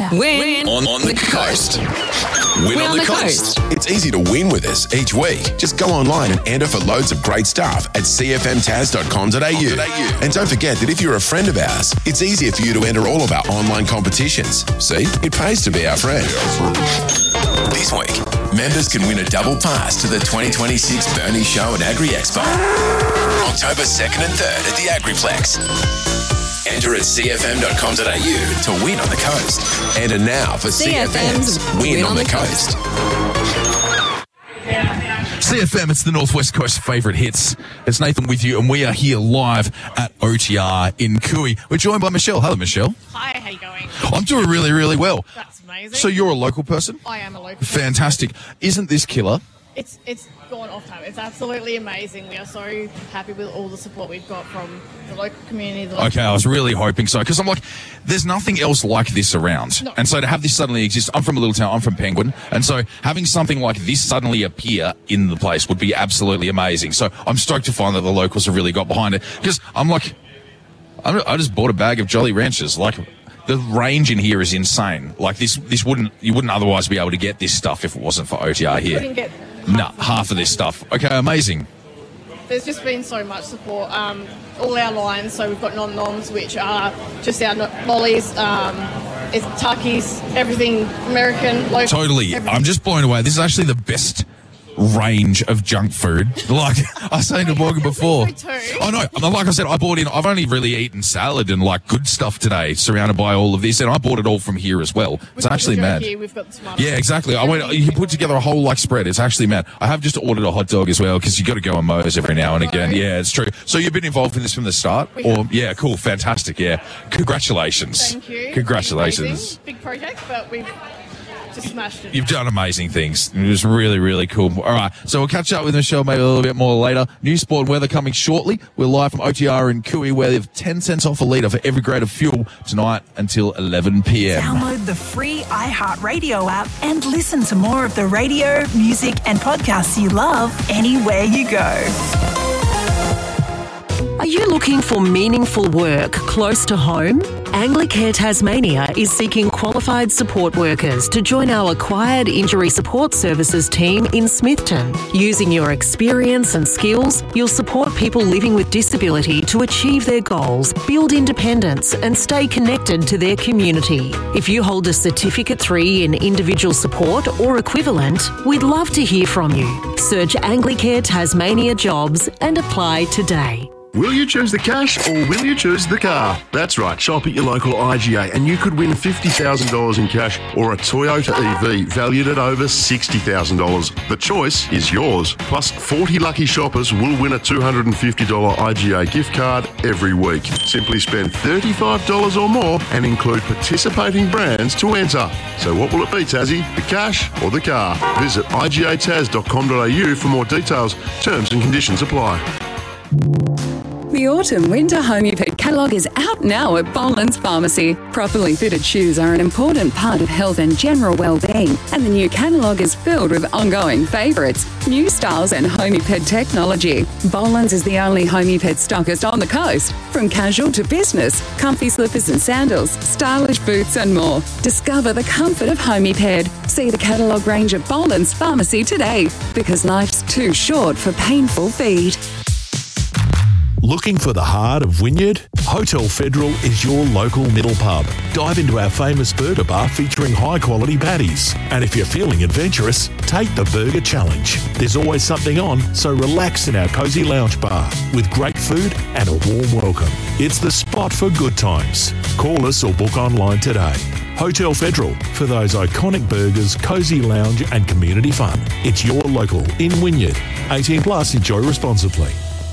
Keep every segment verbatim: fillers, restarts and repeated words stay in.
Yeah. Win on, on the coast. Win, Win on, the, coast. It's easy to win with us each week. Just go online and enter for loads of great stuff at c f m taz dot com dot a u. And don't forget that if you're a friend of ours, it's easier for you to enter all of our online competitions. See, it pays to be our friend. This week, members can win a double pass to the twenty twenty-six Burnie Show and Agri Expo. October second and third at the Agriplex. Enter at c f m dot com dot a u to win on the coast. Enter now for C F M's Win, win on, on the, the coast. coast. C F M, it's the Northwest Coast favourite hits. It's Nathan with you, and we are here live at O T R in Cooey. We're joined by Michelle. Hello, Michelle. Hi, how you going? I'm doing really, really well. That's amazing. So you're a local person? I am a local person. Fantastic. Isn't this killer? It's it's gone off time. It's absolutely amazing. We are so happy with all the support we've got from the local community. The local okay, I was really hoping so, because I'm like, there's nothing else like this around. No. And so to have this suddenly exist, I'm from a little town, I'm from Penguin, and so having something like this suddenly appear in the place would be absolutely amazing. So I'm stoked to find that the locals have really got behind it, because I'm like, I'm, I just bought a bag of Jolly Ranchers, like, the range in here is insane. Like this, this wouldn't you wouldn't otherwise be able to get this stuff if it wasn't for O T R here. Couldn't get no, half of this stuff. Okay, amazing. There's just been so much support. Um, all our lines, so we've got non-noms, which are just our no- lollies, um, it's tuckies, everything American, local. Totally. Everything. I'm just blown away. This is actually the best range of junk food. Like I was saying to Morgan before. I know. Like I said, I bought in, I've only really eaten salad and like good stuff today, surrounded by all of this, and I bought it all from here as well. It's We've actually got the mad. jerky, we've got the tomato. Yeah, exactly. I went, you put together a whole like spread. It's actually mad. I have just ordered a hot dog as well, because you got to go on Moe's every now and again. Yeah, it's true. So you've been involved in this from the start? We or have. Yeah, cool. Fantastic. Yeah. Congratulations. Thank you. Congratulations. Amazing. Big project, but we've just smashed it. You've done amazing things. It was really, really cool. All right, so we'll catch up with Michelle maybe a little bit more later. News, sport, and weather coming shortly. We're live from O T R in Cooey, where they have ten cents off a litre for every grade of fuel tonight until eleven p.m. Download the free iHeartRadio app and listen to more of the radio, music, and podcasts you love anywhere you go. Are you looking for meaningful work close to home? Anglicare Tasmania is seeking qualified support workers to join our acquired injury support services team in Smithton. Using your experience and skills, you'll support people living with disability to achieve their goals, build independence, and stay connected to their community. If you hold a Certificate three in individual support or equivalent, we'd love to hear from you. Search Anglicare Tasmania jobs and apply today. Will you choose the cash or will you choose the car? That's right, shop at your local I G A and you could win fifty thousand dollars in cash or a Toyota E V valued at over sixty thousand dollars. The choice is yours. Plus, forty lucky shoppers will win a two hundred fifty dollars I G A gift card every week. Simply spend thirty-five dollars or more and include participating brands to enter. So what will it be, Tassie? The cash or the car? Visit i g a taz dot com dot a u for more details. Terms and conditions apply. The autumn-winter Homey Pet catalogue is out now at Boland's Pharmacy. Properly fitted shoes are an important part of health and general well-being, and the new catalogue is filled with ongoing favourites, new styles and Homey Pet technology. Boland's is the only Homey Pet stockist on the coast. From casual to business, comfy slippers and sandals, stylish boots and more. Discover the comfort of Homey Pet. See the catalogue range at Boland's Pharmacy today, because life's too short for painful feet. Looking for the heart of Wynyard? Hotel Federal is your local middle pub. Dive into our famous burger bar featuring high-quality patties. And if you're feeling adventurous, take the Burger Challenge. There's always something on, so relax in our cosy lounge bar with great food and a warm welcome. It's the spot for good times. Call us or book online today. Hotel Federal, for those iconic burgers, cosy lounge and community fun. It's your local in Wynyard. eighteen plus, enjoy responsibly.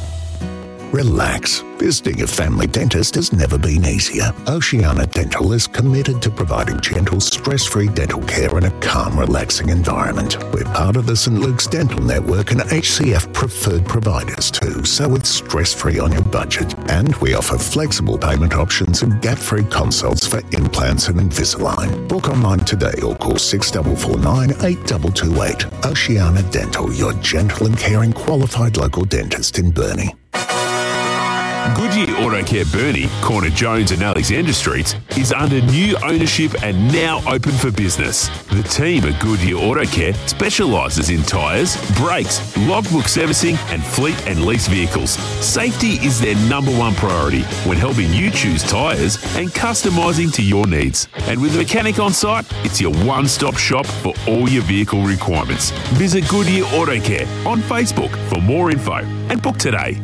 Relax. Visiting a family dentist has never been easier. Oceana Dental is committed to providing gentle, stress-free dental care in a calm, relaxing environment. We're part of the Saint Luke's Dental Network and H C F preferred providers too, so it's stress-free on your budget. And we offer flexible payment options and gap-free consults for implants and Invisalign. Book online today or call six four four nine, eight two two eight. Oceana Dental, your gentle and caring qualified local dentist in Burnie. Goodyear Auto Care Burnie, Corner Jones and Alexander Streets, is under new ownership and now open for business. The team at Goodyear Auto Care specialises in tyres, brakes, logbook servicing and fleet and lease vehicles. Safety is their number one priority when helping you choose tyres and customising to your needs. And with a mechanic on site, it's your one-stop shop for all your vehicle requirements. Visit Goodyear Auto Care on Facebook for more info and book today.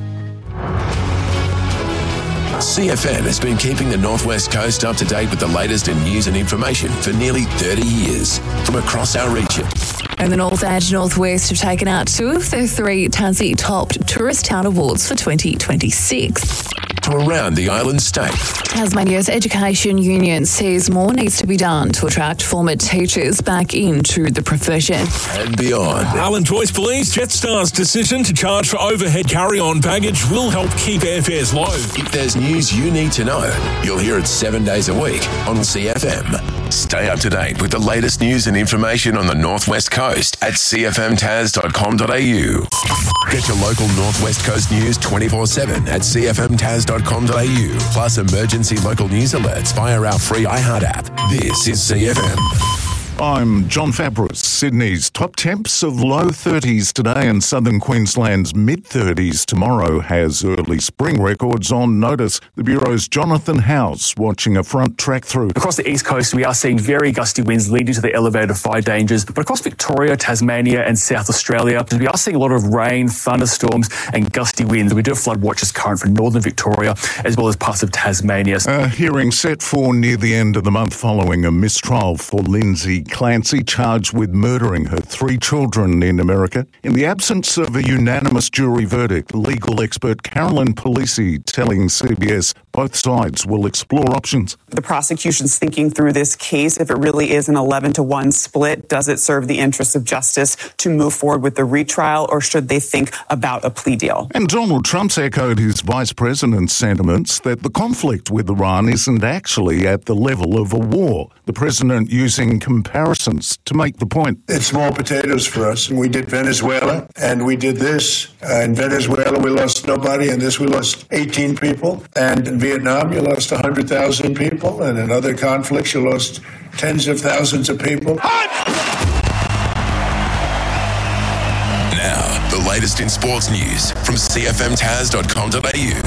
C F M has been keeping the Northwest Coast up to date with the latest in news and information for nearly thirty years from across our region. And the North and Northwest have taken out two of their three Tassie Topped Tourist Town Awards for twenty twenty-six. To around the island state. Tasmania's Education Union says more needs to be done to attract former teachers back into the profession. And beyond. Alan Joyce believes Jetstar's decision to charge for overhead carry-on baggage will help keep airfares low. If there's news you need to know, you'll hear it seven days a week on C F M. Stay up to date with the latest news and information on the Northwest Coast at c f m tas dot com dot a u. Get your local Northwest Coast news twenty-four seven at c f m tas dot com dot a u, plus emergency local news alerts via our free iHeart app. This is C F M. I'm John Fabris. Sydney's top temps of low thirties today and southern Queensland's mid-thirties tomorrow has early spring records on notice. The Bureau's Jonathan House watching a front track through. Across the east coast, we are seeing very gusty winds leading to the elevated fire dangers. But across Victoria, Tasmania and South Australia, we are seeing a lot of rain, thunderstorms and gusty winds. We do have flood watches current for northern Victoria as well as parts of Tasmania. A hearing set for near the end of the month following a mistrial for Lindsay Clancy, charged with murdering her three children in America. In the absence of a unanimous jury verdict, legal expert Carolyn Polisi telling C B S both sides will explore options. The prosecution's thinking through this case. If it really is an eleven to one split, does it serve the interests of justice to move forward with the retrial, or should they think about a plea deal? And Donald Trump's echoed his vice president's sentiments that the conflict with Iran isn't actually at the level of a war. The president using comparisons to make the point. It's small potatoes for us. We did Venezuela, and we did this. Uh, in Venezuela, we lost nobody. In this, we lost eighteen people. And in Vietnam, you lost one hundred thousand people. And in other conflicts, you lost tens of thousands of people. Now, the latest in sports news from c f m tas dot com dot a u.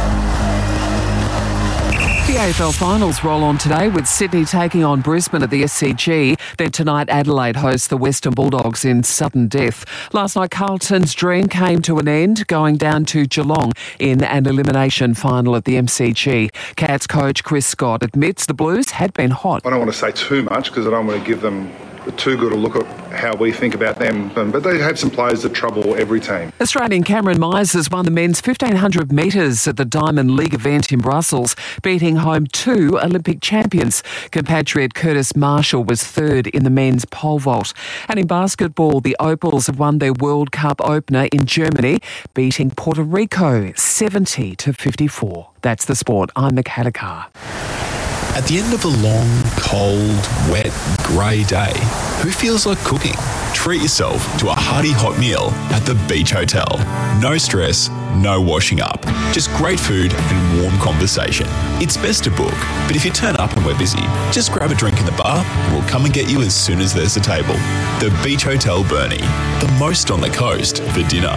The A F L finals roll on today with Sydney taking on Brisbane at the S C G. Then tonight Adelaide hosts the Western Bulldogs in sudden death. Last night Carlton's dream came to an end, going down to Geelong in an elimination final at the M C G. Cats coach Chris Scott admits the Blues had been hot. I don't want to say too much because I don't want to give them too good a look at how we think about them, but they have some players that trouble every team. Australian Cameron Myers has won the men's fifteen hundred metres at the Diamond League event in Brussels, beating home two Olympic champions. Compatriot Curtis Marshall was third in the men's pole vault. And in basketball, the Opals have won their World Cup opener in Germany, beating Puerto Rico seventy to fifty-four. That's the sport. I'm Michaela Carr. At the end of a long, cold, wet, grey day, who feels like cooking? Treat yourself to a hearty hot meal at the Beach Hotel. No stress, no washing up. Just great food and warm conversation. It's best to book, but if you turn up and we're busy, just grab a drink in the bar and we'll come and get you as soon as there's a table. The Beach Hotel Burnie, the most on the coast for dinner.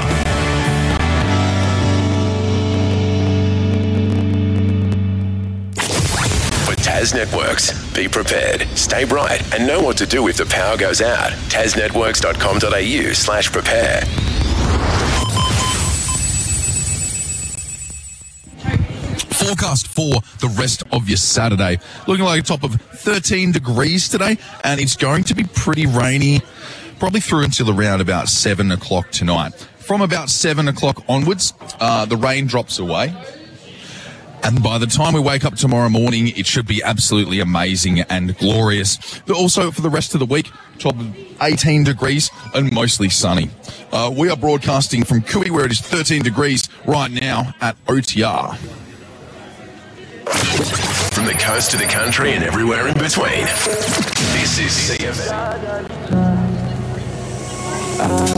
Tas Networks. Be prepared, stay bright, and know what to do if the power goes out. tas networks dot com dot a u slash prepare. Forecast for the rest of your Saturday. Looking like a top of thirteen degrees today, and it's going to be pretty rainy, probably through until around about seven o'clock tonight. From about seven o'clock onwards, uh, the rain drops away. And by the time we wake up tomorrow morning, it should be absolutely amazing and glorious. But also for the rest of the week, top of eighteen degrees and mostly sunny. Uh, we are broadcasting from Cooey, where it is thirteen degrees right now at O T R. From the coast to the country and everywhere in between, this is C F M.